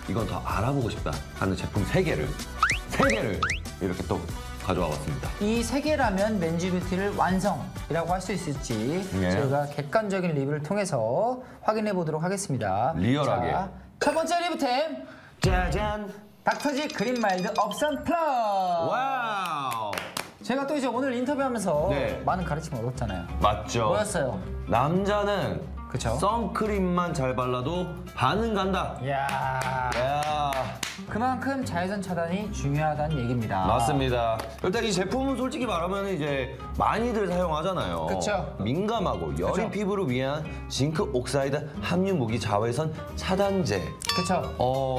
이건 더 알아보고 싶다 하는 제품 3개를 이렇게 또 가져와 봤습니다. 이 3개라면 맨즈뷰티를 완성이라고 할 수 있을지 네. 저희가 객관적인 리뷰를 통해서 확인해 보도록 하겠습니다. 리얼하게. 자, 첫 번째 리뷰템 짜잔! 닥터지 그린마일드 업선 플러스. 와우! 제가 또 이제 오늘 인터뷰하면서 네. 많은 가르침을 얻었잖아요. 맞죠? 뭐였어요? 남자는 그쵸? 선크림만 잘 발라도 반은 간다. 이야, 야, 그만큼 자외선 차단이 중요하다는 얘기입니다. 맞습니다. 일단 이 제품은 솔직히 말하면 이제 많이들 사용하잖아요. 그쵸. 민감하고 여린 그쵸. 피부를 위한 징크 옥사이드 함유 무기 자외선 차단제. 그쵸?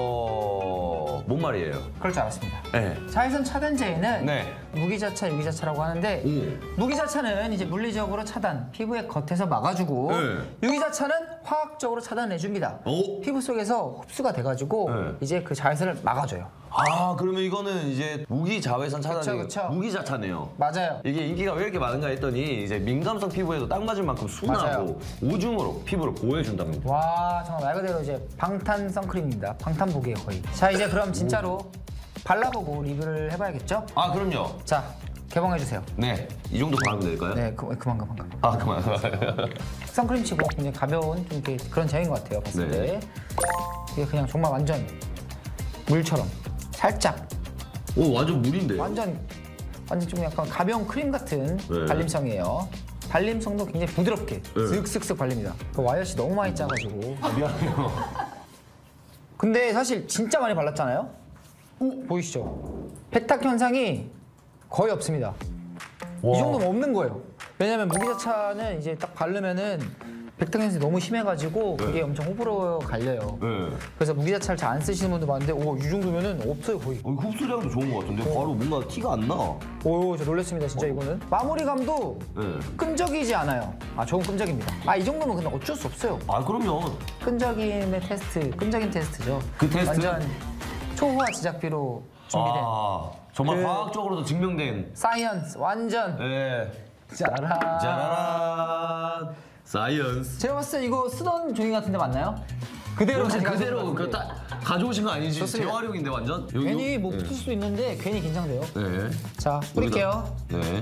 뭔 말이에요? 그럴 줄 알았습니다. 네. 자외선 차단제에는 네. 무기자차, 유기자차라고 하는데 무기자차는 이제 물리적으로 차단, 피부의 겉에서 막아주고 네. 유기자차는 화학적으로 차단해줍니다. 오. 피부 속에서 흡수가 돼가지고 네. 이제 그 자외선을 막아줘요. 아, 그러면 이거는 이제 무기 자외선 차단제. 그쵸. 무기자차네요. 맞아요. 이게 인기가 왜 이렇게 많은가 했더니 이제 민감성 피부에도 딱 맞을 만큼 순하고 맞아요. 오줌으로 피부를 보호해준답니다. 와, 정말 말 그대로 이제 방탄 선크림입니다. 방탄복이에요, 거의. 자, 이제 그럼 진짜로 발라보고 리뷰를 해봐야겠죠? 아, 그럼요. 자, 개봉해주세요. 네, 이 정도 바르면 될까요? 네, 그만. 아, 그만. 선크림 치고 굉장히 가벼운 좀 이렇게 그런 제형인 것 같아요, 봤을 네. 때. 이게 그냥 정말 완전 물처럼 살짝 오, 완전 물인데요? 완전 좀 약간 가벼운 크림 같은 네. 발림성이에요. 발림성도 굉장히 부드럽게 슥슥슥 발립니다. 그 와이어시 너무 많이 짜가지고. 아, 미안해요. 근데 사실 진짜 많이 발랐잖아요? 보이시죠? 백탁 현상이 거의 없습니다. 이 정도면 없는 거예요. 왜냐면 무기자차는 이제 딱 바르면은 백탁 현상이 너무 심해가지고 그게 엄청 호불호 갈려요. 네. 그래서 무기자차를 잘 안 쓰시는 분도 많은데 이 정도면은 없어요 거의. 흡수량도 좋은 것 같은데 바로 뭔가 티가 안 나. 저 놀랐습니다 진짜 이거는. 마무리감도 네. 끈적이지 않아요. 좋은 끈적입니다. 이 정도면 근데 어쩔 수 없어요. 아, 그럼요. 끈적임의 테스트, 끈적임 테스트죠. 그 테스트? 완전 초호화 제작비로 준비된 정말 그- 과학적으로도 증명된. 사이언스 완전 네. 짜라란. 짜라란. 사이언스. 제가 봤을 때 이거 쓰던 종이 같은데 맞나요? 그대로 그대로 그 딱 가져오신 거 아니지? 좋습니다. 재활용인데 완전? 괜히 뭐 붙을 수도 있는데 괜히 긴장돼요. 네. 자 뿌릴게요. 네.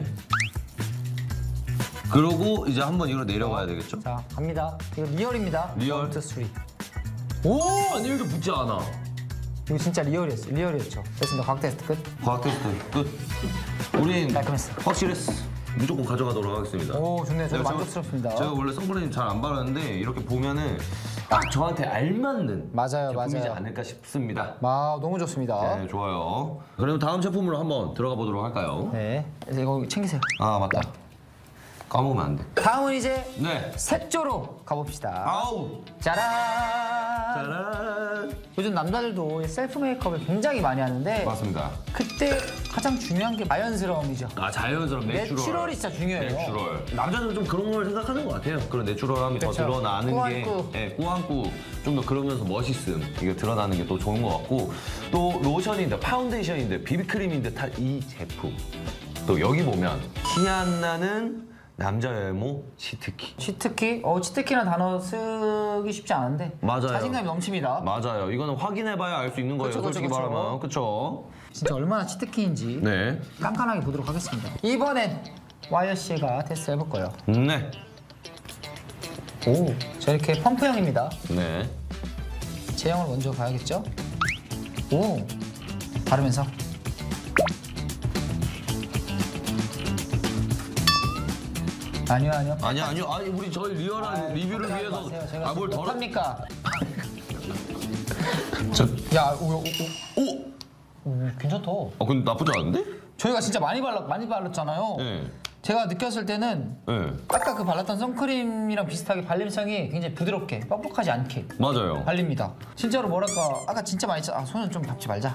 그러고 이제 한번 이걸 내려가야 되겠죠? 자 갑니다. 이거 리얼입니다. 리얼. 1, 2, 3. 오! 아니, 이렇게 붙지 않아. 이거 진짜 리얼이었죠. 됐습니다. 과학 테스트 끝. 과학 테스트 끝. 우린 깔끔했어. 확실했어. 무조건 가져가도록 하겠습니다. 오 좋네요. 저도 제가- 만족스럽습니다. 제가 원래 선크림 잘 안 바르는데 이렇게 보면은 딱 저한테 알맞는 맞아요, 제품이지 맞아요. 않을까 싶습니다. 너무 좋습니다. 네, 좋아요. 그럼 다음 제품으로 한번 들어가 보도록 할까요? 네. 그래서 이거 챙기세요. 아, 맞다. 까먹으면 안 돼. 다음은 이제 네. 색조로 가봅시다. 아우! 짜란. 짜란! 요즘 남자들도 셀프 메이크업을 굉장히 많이 하는데 맞습니다. 그때 가장 중요한 게 자연스러움이죠. 아, 자연스러운 내추럴. 내추럴이 진짜 중요해요. 내추럴. 남자들은 좀 그런 걸 생각하는 것 같아요. 그런 내추럴함이 더 그렇죠. 드러나는 게. 꾸안꾸. 예, 꾸안꾸. 좀 더 그러면서 멋있음. 이게 드러나는 게 또 좋은 것 같고. 또 로션인데, 파운데이션인데, 비비크림인데 다 이 제품. 또 여기 보면 티 안 나는 남자 외모 치트키. 치트키라는 단어 쓰기 쉽지 않은데 맞아요. 자신감이 넘칩니다. 맞아요. 이거는 확인해봐야 알 수 있는 거예요. 그쵸, 솔직히 그쵸. 말하면. 그쵸? 진짜 얼마나 치트키인지 네. 깐깐하게 보도록 하겠습니다. 이번엔 와이어 씨가 테스트 해볼 거예요. 네. 저 이렇게 펌프형입니다. 네. 제형을 먼저 봐야겠죠? 바르면서 아니요. 아니요. 아니, 우리 저희 리얼한 리뷰를 위해서. 마세요. 제가 뭘 덜어. 못합니까? 저, 야, 오! 괜찮다. 근데 나쁘지 않은데? 저희가 진짜 많이 발랐잖아요. 네. 제가 느꼈을 때는 네. 아까 그 발랐던 선크림이랑 비슷하게 발림성이 굉장히 부드럽게 뻑뻑하지 않게 맞아요. 발립니다. 진짜로 뭐랄까 아까 진짜 많이 손은 좀 밟지 말자.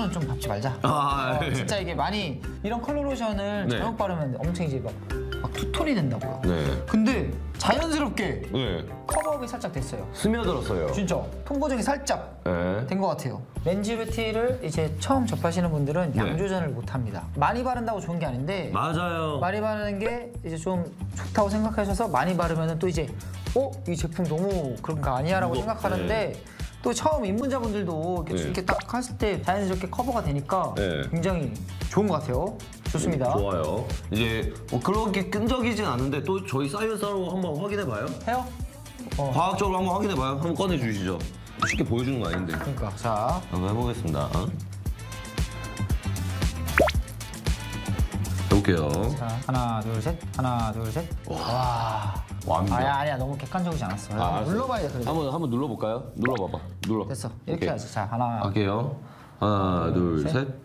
네. 진짜 이게 많이 이런 컬러 로션을 네. 잘못 바르면 엄청 이제 막 투톤이 된다고요. 네. 근데 자연스럽게 네. 커버업이 살짝 됐어요. 스며들었어요. 진짜 톤 보정이 살짝 네. 된 것 같아요. 맨즈뷰티를 이제 처음 접하시는 분들은 양 조절을 못 합니다. 많이 바른다고 좋은 게 아닌데 맞아요. 많이 바르는 게 이제 좀 좋다고 생각하셔서 많이 바르면 또 이제 이 제품 너무 그런 거 아니야 라고 이거, 생각하는데 또 처음 입문자분들도 이렇게, 네. 이렇게 딱 하실 때 자연스럽게 커버가 되니까 네. 굉장히 좋은 것 같아요. 좋습니다. 좋아요. 이제 뭐 그렇게 끈적이진 않은데 또 저희 사이언스로 한번 확인해봐요. 해요? 과학적으로 한번 확인해봐요. 한번 꺼내주시죠. 쉽게 보여주는 거 아닌데. 그러니까 자 한번 해보겠습니다. 해볼게요. 자, 하나, 둘, 셋. 하나, 둘, 셋. 와. 완벽. 아니야. 너무 객관적이지 않았어. 눌러봐야 돼, 그래도. 한번 눌러볼까요? 눌러봐봐. 눌러. 됐어. 이렇게 오케이. 하지. 자, 하나. 할게요. 하나, 둘, 셋. 셋.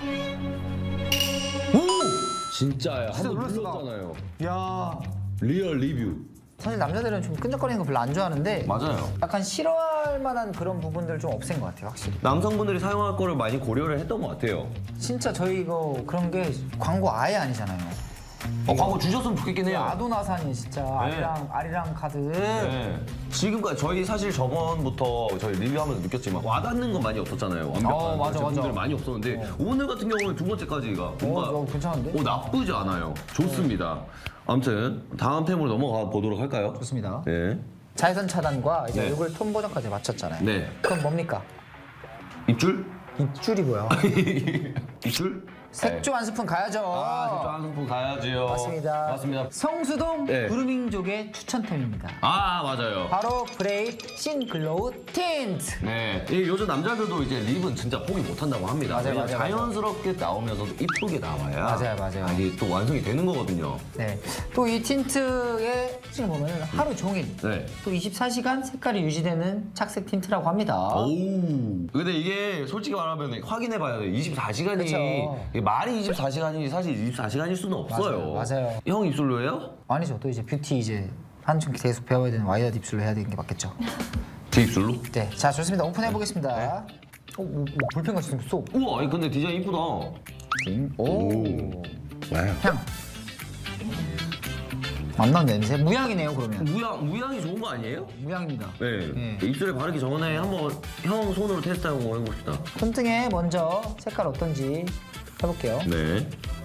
오! 진짜야. 진짜 한번 눌렀어. 눌렀잖아요. 야. 리얼 리뷰. 사실 남자들은 좀 끈적거리는 거 별로 안 좋아하는데 맞아요. 약간 싫어할 만한 그런 부분들 좀 없앤 것 같아요, 확실히. 남성분들이 사용할 거를 많이 고려를 했던 것 같아요. 진짜 저희 이거 그런 게 광고 아예 아니잖아요. 광고 주셨으면 좋겠긴 해요. 아도나산이 진짜 아리랑 카드. 네. 지금까지 저희 사실 저번부터 저희 리뷰하면서 느꼈지만 와닿는 건 많이 없었잖아요. 완벽한 맞아, 제품들 맞아. 많이 없었는데 오늘 같은 경우는 두 번째까지가 뭔가 괜찮은데? 나쁘지 않아요. 좋습니다. 아무튼 다음 템으로 넘어가 보도록 할까요? 좋습니다. 네. 자외선 차단과 이제 네. 얼굴 톤 보정까지 맞췄잖아요. 네. 그럼 뭡니까? 입줄? 입줄이 뭐야? 입줄? 색조 한 스푼 가야죠. 색조 한 스푼 가야지요. 맞습니다. 맞습니다. 성수동 네. 그루밍족의 추천템입니다. 맞아요. 바로 브레이 신 글로우 틴트. 네. 이 요즘 남자들도 이제 립은 진짜 포기 못 한다고 합니다. 맞아요, 왜냐면 맞아요, 자연스럽게 나오면서도 이쁘게 나와야 맞아요. 이게 또 완성이 되는 거거든요. 네. 또 이 틴트의 특징을 보면 하루 종일 네. 또 24시간 색깔이 유지되는 착색 틴트라고 합니다. 오. 근데 이게 솔직히 말하면 확인해봐야 돼. 24시간이 그쵸. 말이 24시간이 사실 24시간일 수는 없어요. 맞아요. 형 입술로 해요? 아니죠. 또 이제 뷰티 이제 한층 계속 배워야 되는 와이어드 입술로 해야 되는 게 맞겠죠. 제 입술로? 네. 자, 좋습니다. 오픈해 보겠습니다. 볼펜같이 생겼어. 우와, 아니, 근데 디자인 이쁘다. 오. 와요. 향. 안 나는 냄새? 무향이네요, 그러면. 무향이 좋은 거 아니에요? 무향입니다. 네. 입술에 바르기 전에 한번 형 손으로 테스트 한번 해봅시다. 손등에 먼저 색깔 어떤지 해볼게요. 네.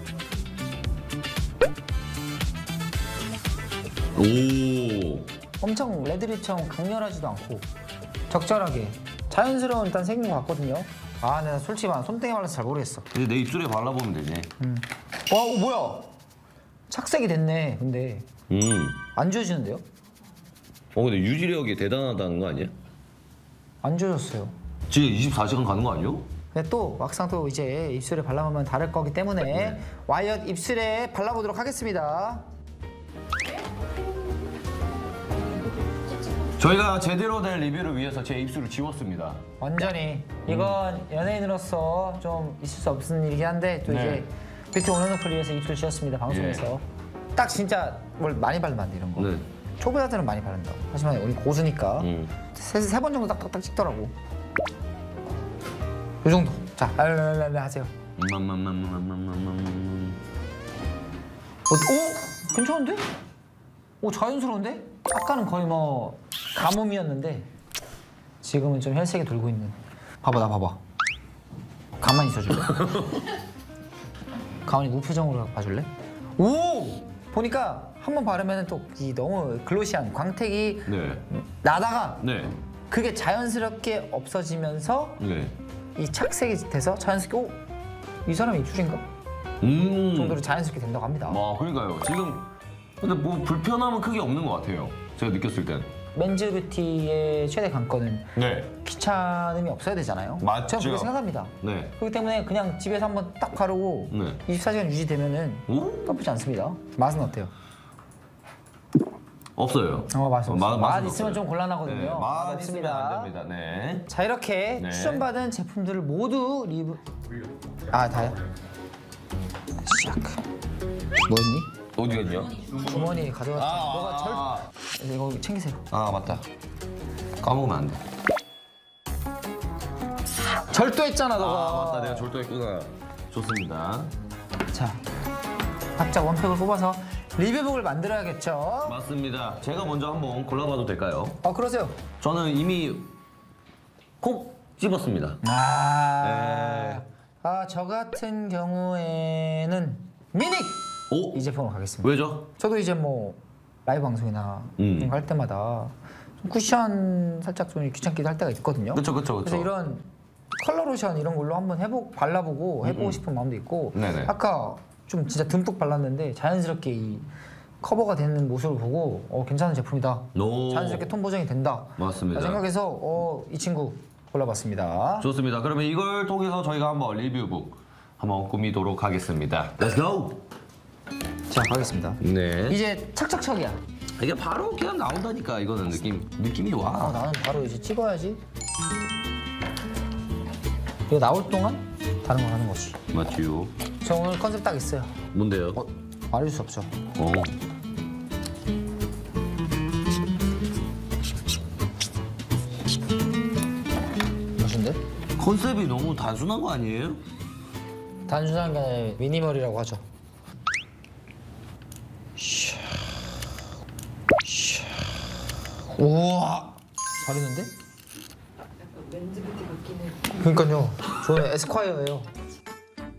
오. 엄청 레드립처럼 강렬하지도 않고 적절하게 자연스러운 일단 색인 것 같거든요. 내가 솔직히 말 손등에 발라서 잘 모르겠어. 이제 내 입술에 발라보면 되지. 와, 뭐야? 착색이 됐네. 근데 안 지워지는데요? 근데 유지력이 대단하다는 거 아니야? 안 지워졌어요. 지금 24시간 가는 거 아니요? 근데 또 막상 또 이제 입술에 발라보면 다를 거기 때문에 와이엇 입술에 발라보도록 하겠습니다. 저희가 제대로 된 리뷰를 위해서 제 입술을 지웠습니다. 완전히 이건 연예인으로서 좀 있을 수 없는 일이긴 한데 또 네. 이제 뷰티 오너노프를 위해서 입술 지웠습니다. 방송에서 딱 진짜 뭘 많이 바르면 안 돼 이런 거. 네. 초보자들은 많이 바른다. 하지만 우리 고수니까 세 번 정도 딱딱딱 찍더라고. 요 정도. 자, 랄랄랄랄 하세요. 오? 괜찮은데? 오, 자연스러운데? 아까는 거의 뭐 가뭄이었는데 지금은 좀 혈색이 돌고 있는. 봐봐, 나 봐봐. 가만히 있어줄래? 가만히 무표정으로 봐줄래? 오! 보니까 한 번 바르면 또 이 너무 글로시한 광택이 네. 나다가 네. 그게 자연스럽게 없어지면서 네. 이 착색이 돼서 자연스럽게 이 사람이 입술인가? 정도로 자연스럽게 된다고 합니다. 그러니까요. 지금 근데 뭐 불편함은 크게 없는 것 같아요. 제가 느꼈을 땐. 맨즈 뷰티의 최대 관건은 네. 귀찮음이 없어야 되잖아요. 맞죠. 저는 그렇게 생각합니다. 네. 그렇기 때문에 그냥 집에서 한번 딱 바르고 네. 24시간 유지되면은 오? 나쁘지 않습니다. 맛은 어때요? 없어요. 맛 맛은 있으면 없어요. 좀 곤란하거든요. 네. 맛 있으면 없습니다. 안 됩니다. 네. 자, 이렇게 네. 추천받은 제품들을 모두 리뷰. 다요? 시작. 뭐였니? 어디 갔냐? 주머니 가져왔다. 너가 이거 챙기세요. 맞다. 까먹으면 안 돼. 절도했잖아, 너가. 맞다. 내가 졸도했구나. 좋습니다. 자, 각자 원팩을 뽑아서 리뷰북을 만들어야겠죠. 맞습니다. 제가 먼저 한번 골라봐도 될까요? 그러세요. 저는 이미 콕 집었습니다. 네. 저 같은 경우에는 미닉 오? 이 제품으로 가겠습니다. 왜죠? 저도 이제 뭐 라이브 방송이나 이런 거 할 때마다 쿠션 살짝 좀 귀찮기도 할 때가 있거든요. 그쵸. 그래서 이런 컬러 로션 이런 걸로 한번 발라보고 해보고 싶은 마음도 있고 네네. 아까 좀 진짜 듬뿍 발랐는데 자연스럽게 이 커버가 되는 모습을 보고 괜찮은 제품이다. 오. 자연스럽게 톤 보정이 된다. 맞습니다. 생각해서 이 친구 골라봤습니다. 좋습니다. 그러면 이걸 통해서 저희가 한번 리뷰북 한번 꾸미도록 하겠습니다. Let's go! 자, 가겠습니다. 네. 이제 착착착이야. 이게 바로 그냥 나온다니까 이거는 느낌이 와. 나는 바로 이제 찍어야지. 이거 나올 동안 다른 거 하는 거지. 맞지요. 저 오늘 컨셉 딱 있어요. 뭔데요? 말해줄 수 없죠. 멋인데? 컨셉이 너무 단순한 거 아니에요? 단순한 게 아니라 미니멀이라고 하죠. 우와, 잘했는데? 렌즈 뷰티 같긴 해. 그러니까요. 저는 에스콰이어예요.